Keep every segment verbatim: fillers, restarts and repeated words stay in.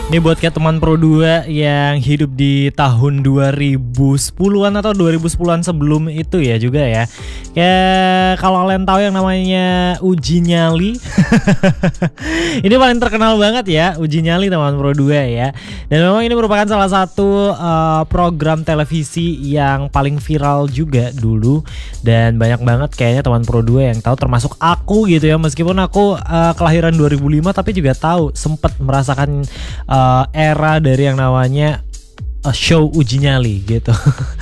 Ini buat kayak teman Pro dua yang hidup di tahun dua ribu sepuluhan atau dua ribu sepuluhan sebelum itu ya juga ya. Kayak kalau kalian tahu yang namanya Uji Nyali. Ini paling terkenal banget ya, Uji Nyali teman Pro dua ya. Dan memang ini merupakan salah satu uh, program televisi yang paling viral juga dulu. Dan banyak banget kayaknya teman Pro dua yang tahu, termasuk aku gitu ya. Meskipun aku uh, kelahiran dua ribu lima tapi juga tahu, sempat merasakan uh, era dari yang namanya uh, show Uji Nyali gitu.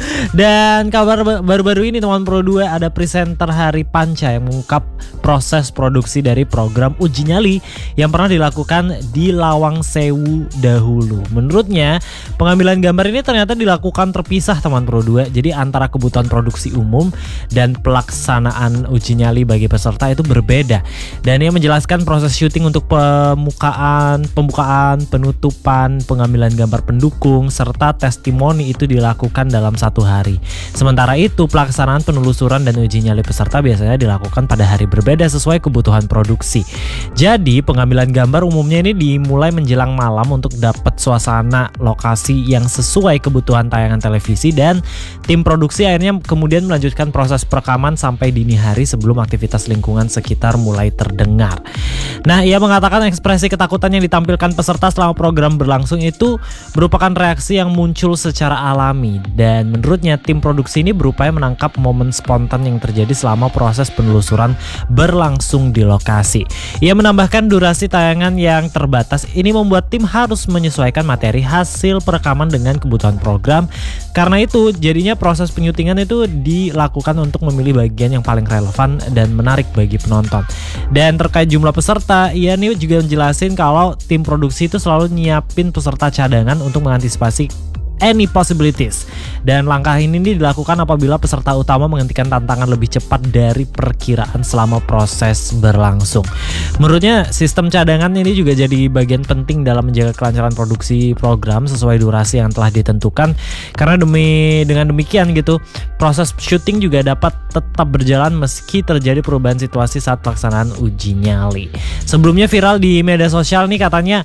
Dan kabar baru-baru ini teman Pro dua, ada presenter Hari Panca yang mengungkap proses produksi dari program Uji Nyali yang pernah dilakukan di Lawang Sewu dahulu. Menurutnya pengambilan gambar ini ternyata dilakukan terpisah teman Pro dua. Jadi antara kebutuhan produksi umum dan pelaksanaan Uji Nyali bagi peserta itu berbeda. Dan ia menjelaskan proses syuting untuk pembukaan, pembukaan, penutupan, pengambilan gambar pendukung serta testimoni itu dilakukan dalam satu hari. Sementara itu pelaksanaan penelusuran dan uji nyali peserta biasanya dilakukan pada hari berbeda sesuai kebutuhan produksi. Jadi pengambilan gambar umumnya ini dimulai menjelang malam untuk dapat suasana lokasi yang sesuai kebutuhan tayangan televisi, dan tim produksi akhirnya kemudian melanjutkan proses perekaman sampai dini hari sebelum aktivitas lingkungan sekitar mulai terdengar. Nah, ia mengatakan ekspresi ketakutan yang ditampilkan peserta selama program berlangsung itu merupakan reaksi yang muncul secara alami, dan menurutnya tim produksi ini berupaya menangkap momen spontan yang terjadi selama proses penelusuran berlangsung di lokasi. Ia menambahkan durasi tayangan yang terbatas ini membuat tim harus menyesuaikan materi hasil perekaman dengan kebutuhan program. Karena itu jadinya proses penyutingan itu dilakukan untuk memilih bagian yang paling relevan dan menarik bagi penonton. Dan terkait jumlah peserta, ia nih juga menjelasin kalau tim produksi itu selalu nyiapin peserta cadangan untuk mengantisipasi any possibilities. Dan langkah ini dilakukan apabila peserta utama menghentikan tantangan lebih cepat dari perkiraan selama proses berlangsung. Menurutnya sistem cadangan ini juga jadi bagian penting dalam menjaga kelancaran produksi program sesuai durasi yang telah ditentukan. Karena demi dengan demikian gitu, proses syuting juga dapat tetap berjalan meski terjadi perubahan situasi saat pelaksanaan uji nyali. Sebelumnya viral di media sosial nih katanya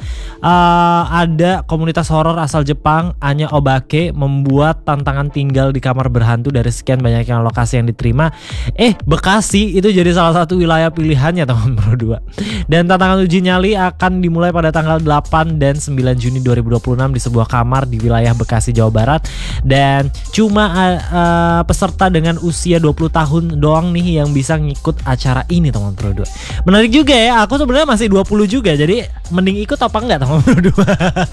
uh, ada komunitas horor asal Jepang, Anya Obake, membuat tantangan tinggal di kamar berhantu dari sekian banyak yang lokasi yang diterima. Eh, Bekasi itu jadi salah satu wilayah pilihannya teman Pro dua. Dan tantangan uji nyali akan dimulai pada tanggal delapan dan sembilan Juni dua ribu dua puluh enam di sebuah kamar di wilayah Bekasi, Jawa Barat. Dan cuma uh, uh, peserta dengan usia dua puluh tahun doang nih yang bisa ngikut acara ini teman Pro dua. Menarik juga ya, aku sebenarnya masih dua puluh juga, jadi mending ikut apa enggak teman Pro dua.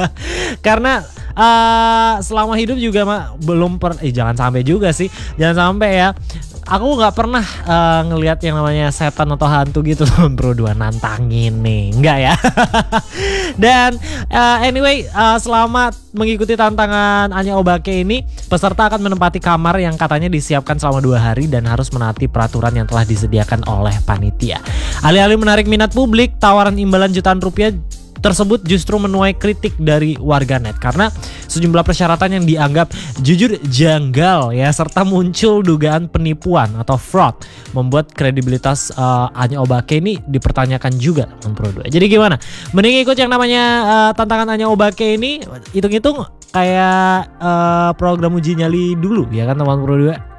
Karena uh, selama hidup juga mah belum per eh jangan sampai juga sih jangan sampai ya aku nggak pernah uh, ngelihat yang namanya setan atau hantu gitu teman Pro dua, nantangin nih enggak ya. Dan uh, anyway uh, selama mengikuti tantangan Anya Obake ini, peserta akan menempati kamar yang katanya disiapkan selama dua hari dan harus menaati peraturan yang telah disediakan oleh panitia. Alih-alih menarik minat publik, tawaran imbalan jutaan rupiah tersebut justru menuai kritik dari warganet karena sejumlah persyaratan yang dianggap jujur janggal ya, serta muncul dugaan penipuan atau fraud, membuat kredibilitas uh, Anya Obake ini dipertanyakan juga teman Pro dua. Jadi gimana? Mending ikut yang namanya uh, tantangan Anya Obake ini, hitung-hitung kayak uh, program uji nyali dulu ya kan teman Pro dua.